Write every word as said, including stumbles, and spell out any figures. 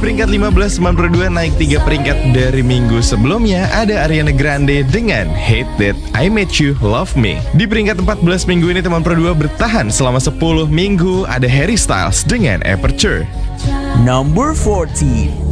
peringkat lima belas teman Pro dua naik tiga peringkat dari minggu sebelumnya, ada Ariana Grande dengan Hate That I Met You Love Me. Di peringkat empat belas minggu ini teman Pro dua bertahan selama sepuluh minggu, ada Harry Styles dengan Aperture. Number fourteen.